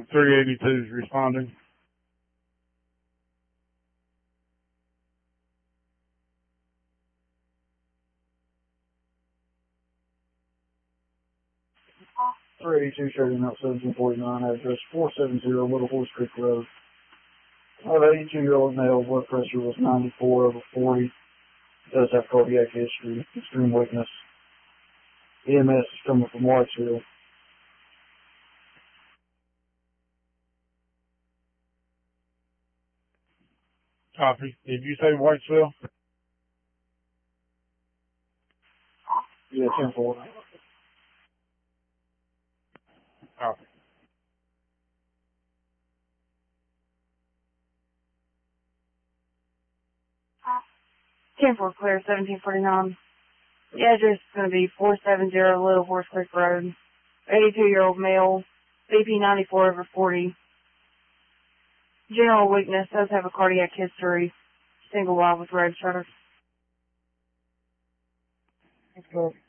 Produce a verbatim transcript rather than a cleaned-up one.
three eighty-two is responding. three eighty-two showing out seventeen forty-nine, address four seventy Little Horse Creek Road. An eighty-two-year-old male, blood pressure was ninety-four over forty. Does have cardiac history, extreme weakness. E M S is coming from Whitesville. Copy. Did you say Whitesville? Yeah, ten four. Copy. ten four clear, seventeen forty-nine. The address is going to be four seventy Little Horse Creek Road. eighty-two-year-old male, B P ninety-four over forty. General weakness, does have a cardiac history. Single wide with road shutter. Let's go.